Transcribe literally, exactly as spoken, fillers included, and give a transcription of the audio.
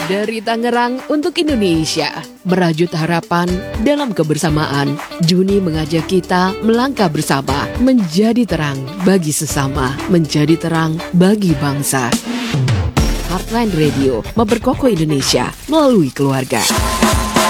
Dari Tangerang untuk Indonesia, merajut harapan dalam kebersamaan. Juni mengajak kita melangkah bersama, menjadi terang bagi sesama, menjadi terang bagi bangsa. Heartline Radio memperkokoh Indonesia melalui keluarga.